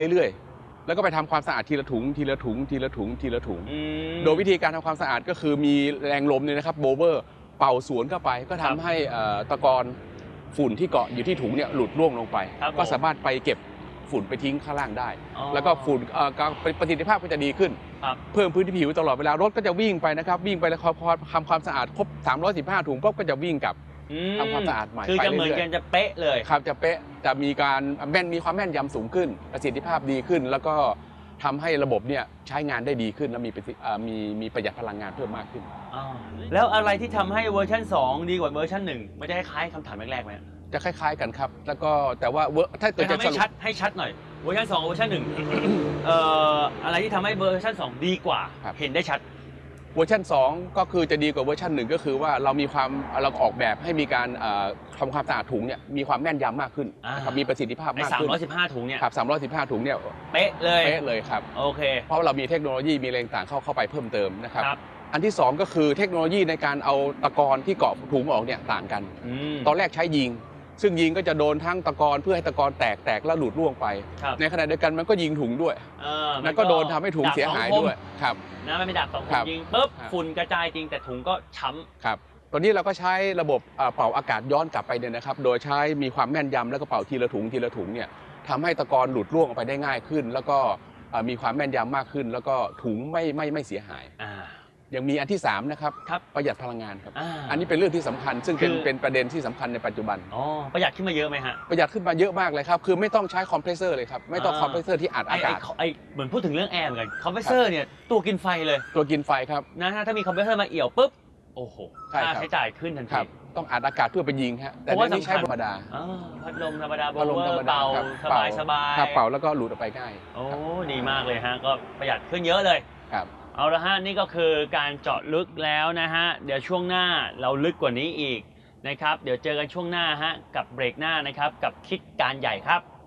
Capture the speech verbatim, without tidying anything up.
เรื่อยๆแล้วก็ไปทำความสะอาดทีละถุงทีละถุงทีละถุงทีละถุงโดยวิธีการทำความสะอาดก็คือมีแรงลมเนี่ยนะครับโบเวอร์เป่าสวนเข้าไปก็ทำให้ตะกอนฝุ่นที่เกาะอยู่ที่ถุงเนี่ยหลุดร่วงลงไปก็สามารถไปเก็บฝุ่นไปทิ้งข้างล่างได้แล้วก็ฝุ่นประสิทธิภาพก็จะดีขึ้นเพิ่มพื้นที่ผิวตลอดเวลารถก็จะวิ่งไปนะครับวิ่งไปแล้วพอทำความสะอาดครบสามร้อยสิบห้าถุงปุ๊บก็จะวิ่งกลับทำความสะอาดใหม่คือจะเหมือนกันจะเป๊ะเลยครับจะเป๊ะจะมีการแม่นมีความแม่นยำสูงขึ้นประสิทธิภาพดีขึ้นแล้วก็ทำให้ระบบเนี่ยใช้งานได้ดีขึ้นและมีมีมีประหยัดพลังงานเพิ่มมากขึ้นแล้วอะไรที่ทำให้เวอร์ชันสองดีกว่าเวอร์ชันหนึ่งมันจะคล้ายคำถามแรกๆไหมจะคล้ายๆกันครับแล้วก็แต่ว่าถ้าตัวจะให้ชัดให้ชัดหน่อยเวอร์ชันสองเวอร์ชันหนึ่งเอ่ออะไรที่ทำให้เวอร์ชันสองดีกว่าเห็นได้ชัดเวอร์ชันสองก็คือจะดีกว่าเวอร์ชันหนึ่งก็คือว่าเรามีความเราออกแบบให้มีการทำความสะอาดถุงเนี่ยมีความแม่นยำมากขึ้นนะครับมีประสิทธิภาพมากขึ้นสามร้อยสิบห้าถุงเนี่ยครับสามร้อยสิบห้าถุงเนี่ยเป๊ะเลยเป๊ะเลยครับโอเคเพราะเรามีเทคโนโลยีมีแรงต่างเข้าเข้าไปเพิ่มเติมนะครับอันที่สองก็คือเทคโนโลยีในการเอาตะกอนที่เกาะถุงออกเนี่ยต่างกันตอนแรกใช้ยิงซึ่งยิงก็จะโดนทั้งตะกอนเพื่อให้ตะกอนแตกแตกแล้วหลุดร่วงไปในขณะเดียวกันมันก็ยิงถุงด้วยแล้วก็โดนทำให้ถุงเสียหายด้วยครับนะไม่ดับสองคนยิงปุ๊บฝุ่นกระจายจริงแต่ถุงก็ช้ำครับตอนนี้เราก็ใช้ระบบเป่าอากาศย้อนกลับไปเนี่ยนะครับโดยใช้มีความแม่นยำแล้วก็เป่าทีละถุงทีละถุงเนี่ยทำให้ตะกอนหลุดร่วงออกไปได้ง่ายขึ้นแล้วก็มีความแม่นยำมากขึ้นแล้วก็ถุงไม่ไม่ไม่เสียหายยังมีอันที่สามนะครับประหยัดพลังงานครับอันนี้เป็นเรื่องที่สำคัญซึ่งเป็นเป็นประเด็นที่สำคัญในปัจจุบันอ๋อประหยัดขึ้นมาเยอะไหมฮะประหยัดขึ้นมาเยอะมากเลยครับคือไม่ต้องใช้คอมเพรสเซอร์เลยครับไม่ต้องคอมเพรสเซอร์ที่อัดอากาศไอเหมือนพูดถึงเรื่องแอร์เหมือนกันคอมเพรสเซอร์เนี่ยตัวกินไฟเลยตัวกินไฟครับนะฮะถ้ามีคอมเพรสเซอร์มาเอี่ยวปุ๊บโอ้โหค่าใช้จ่ายขึ้นทันทีต้องอัดอากาศเพื่อไปยิงฮะแต่ไม่ใช่ธรรมดาพัดลมธรรมดาพัดลมธรรมดาเป่าสบายๆเป่าแล้วก็หลุดออกไปง่ายโอ้ดีมากเลยฮะก็ประหยัดขึ้นเยอะเลยครับเอาละฮะนี่ก็คือการเจาะลึกแล้วนะฮะเดี๋ยวช่วงหน้าเราลึกกว่านี้อีกนะครับเดี๋ยวเจอกันช่วงหน้าฮะกับเบรกหน้านะครับกับคิดการใหญ่ครับ